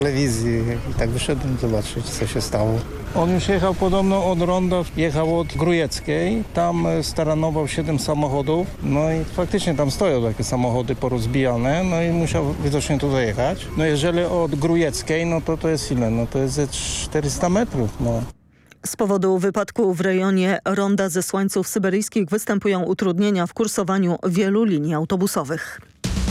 telewizji i tak wyszedłem zobaczyć, co się stało. On już jechał podobno od ronda, jechał od Grujeckiej, tam staranował 7 samochodów, no i faktycznie tam stoją takie samochody porozbijane, no i musiał widocznie tu dojechać. No jeżeli od Grujeckiej, no to jest ile? No to jest ze 400 metrów, no. Z powodu wypadku w rejonie ronda Zesłańców Syberyjskich występują utrudnienia w kursowaniu wielu linii autobusowych.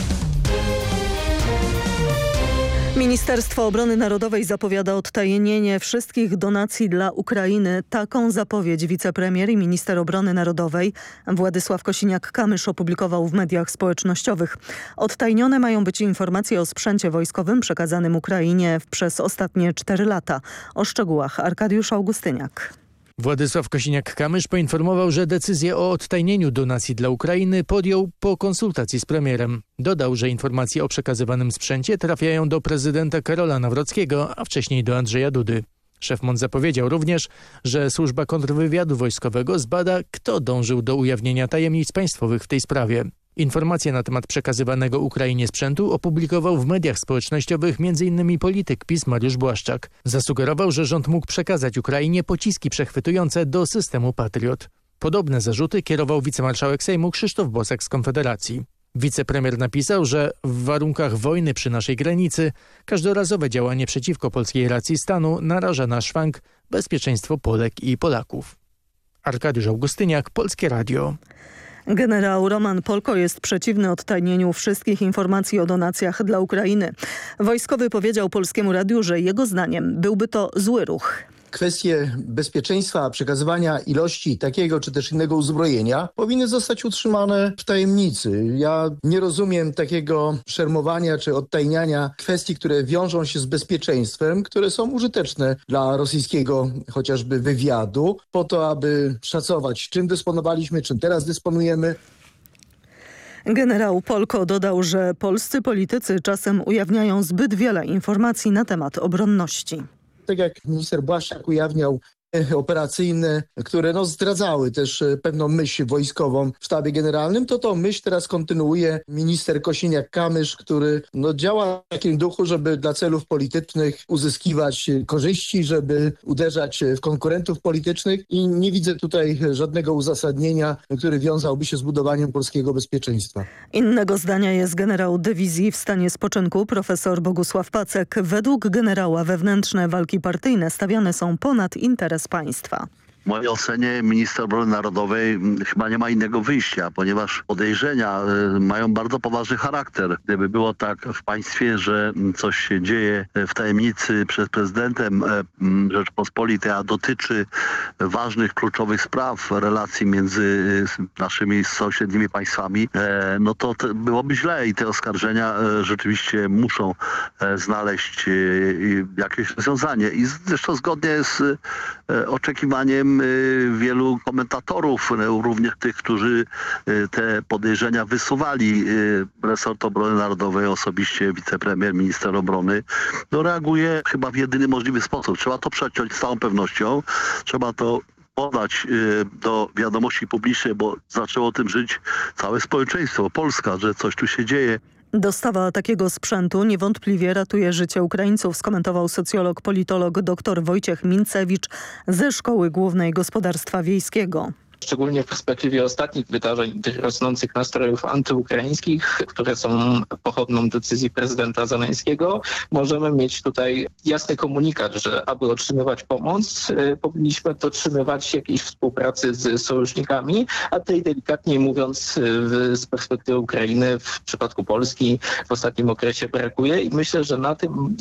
Ministerstwo Obrony Narodowej zapowiada odtajnienie wszystkich donacji dla Ukrainy. Taką zapowiedź wicepremier i minister obrony narodowej Władysław Kosiniak-Kamysz opublikował w mediach społecznościowych. Odtajnione mają być informacje o sprzęcie wojskowym przekazanym Ukrainie przez ostatnie 4 lata. O szczegółach Arkadiusz Augustyniak. Władysław Kosiniak-Kamysz poinformował, że decyzję o odtajnieniu donacji dla Ukrainy podjął po konsultacji z premierem. Dodał, że informacje o przekazywanym sprzęcie trafiają do prezydenta Karola Nawrockiego, a wcześniej do Andrzeja Dudy. Szef MON zapowiedział również, że służba kontrwywiadu wojskowego zbada, kto dążył do ujawnienia tajemnic państwowych w tej sprawie. Informacje na temat przekazywanego Ukrainie sprzętu opublikował w mediach społecznościowych m.in. polityk PiS Mariusz Błaszczak. Zasugerował, że rząd mógł przekazać Ukrainie pociski przechwytujące do systemu Patriot. Podobne zarzuty kierował wicemarszałek Sejmu Krzysztof Bosak z Konfederacji. Wicepremier napisał, że w warunkach wojny przy naszej granicy każdorazowe działanie przeciwko polskiej racji stanu naraża na szwank bezpieczeństwo Polek i Polaków. Arkadiusz Augustyniak, Polskie Radio. Generał Roman Polko jest przeciwny odtajnieniu wszystkich informacji o donacjach dla Ukrainy. Wojskowy powiedział Polskiemu Radiu, że jego zdaniem byłby to zły ruch. Kwestie bezpieczeństwa, przekazywania ilości takiego czy też innego uzbrojenia powinny zostać utrzymane w tajemnicy. Ja nie rozumiem takiego szermowania czy odtajniania kwestii, które wiążą się z bezpieczeństwem, które są użyteczne dla rosyjskiego chociażby wywiadu, po to, aby szacować, czym dysponowaliśmy, czym teraz dysponujemy. Generał Polko dodał, że polscy politycy czasem ujawniają zbyt wiele informacji na temat obronności. Tak jak minister Błaszczak ujawniał operacyjne, które zdradzały też pewną myśl wojskową w sztabie generalnym, to myśl teraz kontynuuje minister Kosiniak-Kamysz, który działa w takim duchu, żeby dla celów politycznych uzyskiwać korzyści, żeby uderzać w konkurentów politycznych i nie widzę tutaj żadnego uzasadnienia, który wiązałby się z budowaniem polskiego bezpieczeństwa. Innego zdania jest generał dywizji w stanie spoczynku profesor Bogusław Pacek. Według generała wewnętrzne walki partyjne stawiane są ponad interes państwa. W mojej ocenie minister obrony narodowej chyba nie ma innego wyjścia, ponieważ podejrzenia mają bardzo poważny charakter. Gdyby było tak w państwie, że coś się dzieje w tajemnicy przed prezydentem Rzeczpospolitej, a dotyczy ważnych, kluczowych spraw relacji między naszymi sąsiednimi państwami, to byłoby źle i te oskarżenia rzeczywiście muszą znaleźć jakieś rozwiązanie. I zresztą zgodnie z oczekiwaniem wielu komentatorów, również tych, którzy te podejrzenia wysuwali, resort obrony narodowej, osobiście wicepremier, minister obrony, reaguje chyba w jedyny możliwy sposób. Trzeba to przeciąć z całą pewnością, trzeba to podać do wiadomości publicznej, bo zaczęło o tym żyć całe społeczeństwo, Polska, że coś tu się dzieje. Dostawa takiego sprzętu niewątpliwie ratuje życie Ukraińców, skomentował socjolog, politolog dr Wojciech Mincewicz ze Szkoły Głównej Gospodarstwa Wiejskiego. Szczególnie w perspektywie ostatnich wydarzeń, tych rosnących nastrojów antyukraińskich, które są pochodną decyzji prezydenta Zełenskiego, możemy mieć tutaj jasny komunikat, że aby otrzymywać pomoc, powinniśmy dotrzymywać jakiejś współpracy z sojusznikami, a tej delikatniej mówiąc z perspektywy Ukrainy w przypadku Polski w ostatnim okresie brakuje i myślę, że na tym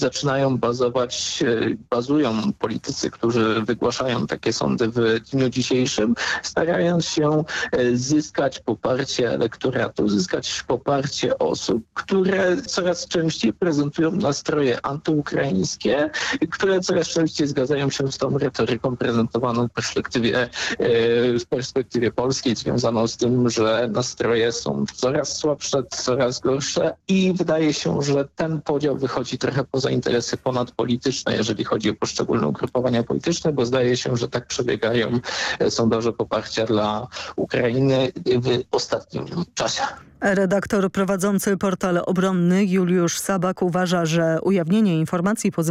bazują politycy, którzy wygłaszają takie sądy w dniu dzisiejszym, starając się zyskać poparcie elektoratu, zyskać poparcie osób, które coraz częściej prezentują nastroje antyukraińskie, które coraz częściej zgadzają się z tą retoryką prezentowaną w perspektywie polskiej, związaną z tym, że nastroje są coraz słabsze, coraz gorsze i wydaje się, że ten podział wychodzi trochę poza interesy ponadpolityczne, jeżeli chodzi o poszczególne ugrupowania polityczne, bo zdaje się, że tak przebiegają sondaże poparcia wsparcia dla Ukrainy w ostatnim czasie. Redaktor prowadzący portal obronny Juliusz Sabak uważa, że ujawnienie informacji